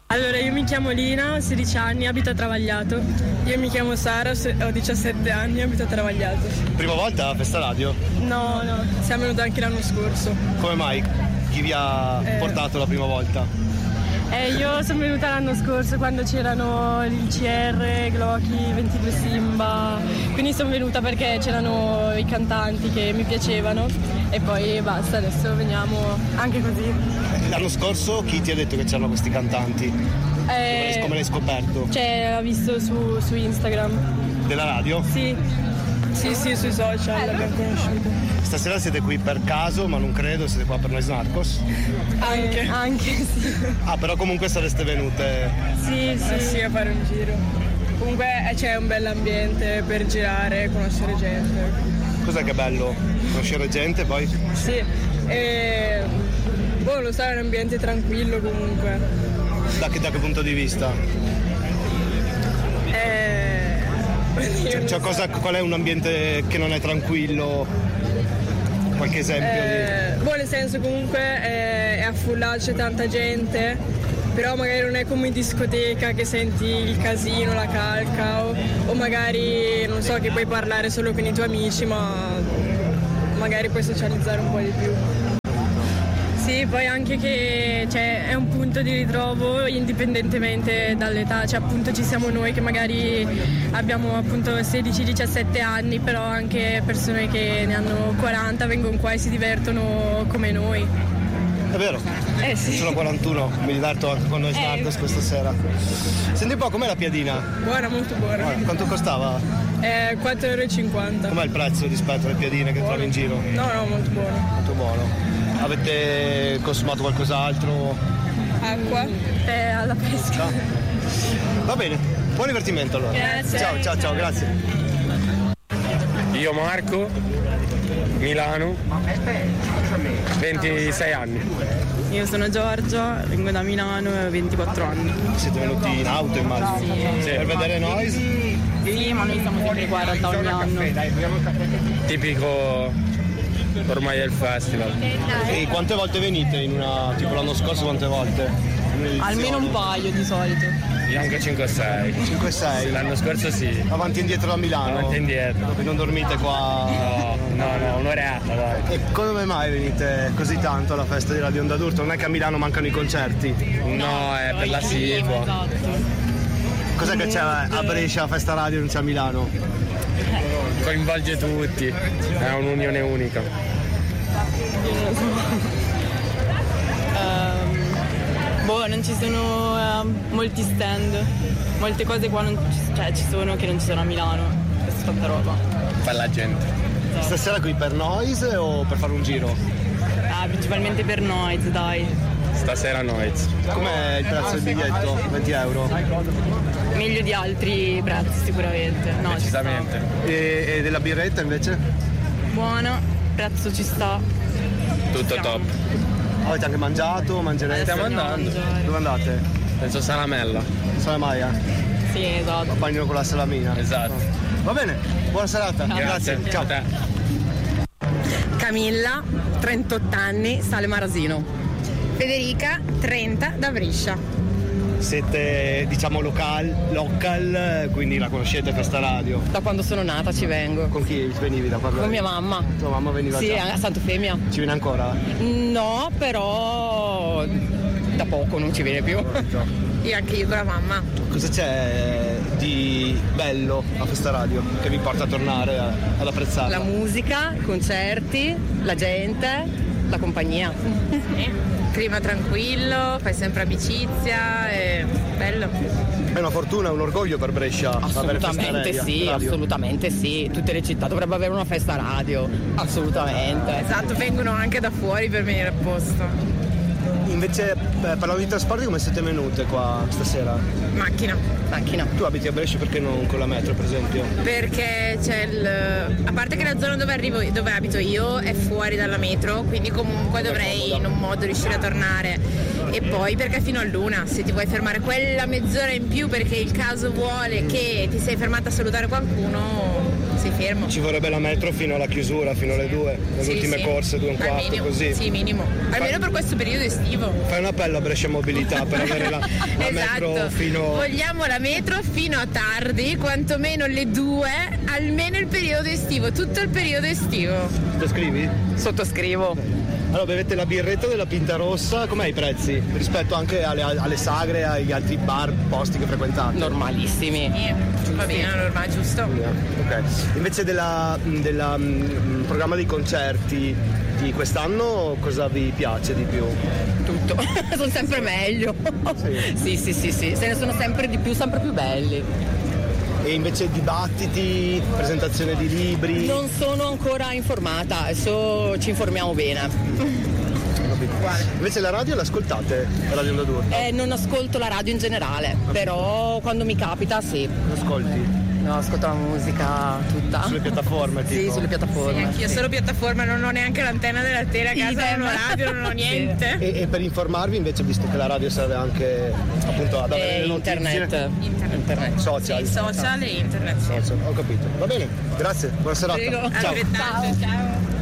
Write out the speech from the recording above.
Allora, io mi chiamo Lina, ho 16 anni, abito a Travagliato. Io mi chiamo Sara, ho 17 anni, abito a Travagliato. Prima volta a Festa Radio? No, siamo venuti anche l'anno scorso. Come mai? Chi vi ha portato la prima volta? Io sono venuta l'anno scorso quando c'erano il CR, Glocky, 22 Simba, quindi sono venuta perché c'erano i cantanti che mi piacevano e poi basta, adesso veniamo anche così. L'anno scorso chi ti ha detto che c'erano questi cantanti? Come l'hai scoperto? L'ho visto su Instagram. Della radio? Sì, sui social l'abbiamo conosciuto. Stasera siete qui per caso, ma non credo, siete qua per Noise Narcos? Anche sì. Ah, però comunque sareste venute? Sì, a fare un giro. Comunque c'è un bell'ambiente per girare, conoscere gente. Cos'è che è bello? Conoscere gente poi? Sì, lo so, è un ambiente tranquillo comunque. Da che punto di vista? Qual è un ambiente che non è tranquillo? Qualche esempio? Nel senso comunque è affollato, c'è tanta gente, però magari non è come in discoteca che senti il casino, la calca o magari non so che puoi parlare solo con i tuoi amici, ma magari puoi socializzare un po' di più. Sì, poi anche che è un punto di ritrovo indipendentemente dall'età, appunto ci siamo noi che magari abbiamo appunto 16-17 anni, però anche persone che ne hanno 40 vengono qua e si divertono come noi. È vero? Sì. Sono 41, mi diverto anche con Noise Narcos questa sera. Senti un po', com'è la piadina? Buona, molto buona. Quanto costava? 4,50 €. Com'è il prezzo rispetto alle piadine che trovi in giro? No, molto buono. Molto buono. Avete consumato qualcos'altro? Acqua? Alla pesca. Va bene, buon divertimento allora. Grazie. Ciao, grazie. Io Marco, Milano, 26 anni. Io sono Giorgia, vengo da Milano e ho 24 anni. Siete venuti in auto immagino? Sì. Per vedere Noise? Sì, ma noi siamo sempre qua in realtà ogni anno. Tipico ormai del festival. E quante volte venite tipo l'anno scorso quante volte? Almeno un paio di solito. Io anche 5-6. 5-6? Sì, l'anno scorso sì. Avanti e indietro da Milano? Avanti e indietro. Dove non dormite qua? No, un'oretta dai. E come mai venite così tanto alla festa di Radio Onda d'Urto? Non è che a Milano mancano i concerti? No, è per la Situa. Esatto. Cos'è che c'è a Brescia, a festa radio, non c'è a Milano? Coinvolge tutti, è un'unione unica. Non ci sono molti stand, molte cose qua ci sono che non ci sono a Milano, questa è tanta roba. Per la gente. Stasera qui per Noise o per fare un giro? Principalmente per Noise, dai. Stasera Noise. Com'è il prezzo del biglietto? 20 €? Meglio di altri prezzi sicuramente. No, decisamente. E della birretta invece? Buona, prezzo ci sta. Tutto top. Avete anche mangiato? Mangerete? Stiamo andando. Dove andate? Penso Salamella. Salamaia? Sì, esatto. Panino con la salamina. Esatto. Va bene, buona serata. Grazie. Ciao. A te. Camilla, 38 anni, Sale Marasino. Federica, 30, da Brescia. Siete diciamo local, quindi la conoscete questa radio? Da quando sono nata ci vengo. Con chi venivi da quando? Con mia mamma. Tua mamma veniva Sì, già? a Sant'Eufemia. Ci viene ancora? No, però da poco non ci viene più. E anche io con la mamma. Cosa c'è di bello a questa radio che vi porta a tornare ad apprezzarla? La musica, i concerti, la gente, la compagnia. Clima tranquillo, fai sempre amicizia, è bello. È una fortuna, un orgoglio per Brescia. Assolutamente sì, assolutamente sì. Tutte le città dovrebbero avere una festa radio. Assolutamente. Esatto, vengono anche da fuori per venire apposta. Invece parlando di trasporti, come siete venute qua stasera? Macchina. Tu abiti a Brescia, perché non con la metro per esempio? Perché c'è a parte che la zona dove abito io è fuori dalla metro, quindi comunque dovrei in un modo riuscire a tornare. E poi perché fino all'una, se ti vuoi fermare quella mezz'ora in più perché il caso vuole che ti sei fermata a salutare qualcuno, sei fermo. Ci vorrebbe la metro fino alla chiusura, fino alle 2, nelle ultime corse, 2:15, minimo, così. Sì, minimo. Almeno per questo periodo estivo. Fai un appello a Brescia Mobilità per avere la metro fino... Vogliamo la metro fino a tardi, quantomeno le 2, almeno il periodo estivo, tutto il periodo estivo. Lo scrivi? Sottoscrivo. Allora bevete la birretta della Pinta Rossa, com'è i prezzi? Rispetto anche alle sagre, agli altri bar, posti che frequentate? Normalissimi. Va bene, normale, giusto. Ok. Invece del programma dei concerti di quest'anno, cosa vi piace di più? Tutto. Sono sempre meglio. Sì. Se ne sono sempre di più, sempre più belli. E invece dibattiti, presentazione di libri? Non sono ancora informata, adesso ci informiamo bene. Invece la radio l'ascoltate? La Radio Onda d'Urto? Non ascolto la radio in generale, però quando mi capita sì. Ascolti? No, ascolto la musica tutta. Sulle piattaforme? Sì, tipo? sulle piattaforme. Sì, anch'io solo piattaforma, non ho neanche l'antenna della tele a casa, non ho radio, non ho niente. E per informarvi invece, visto che la radio serve anche appunto ad avere le notizie? Internet. Social. Sì, social e internet. Sì. Social. Ho capito. Va bene, grazie, buona serata. Prego. Ciao. Ciao.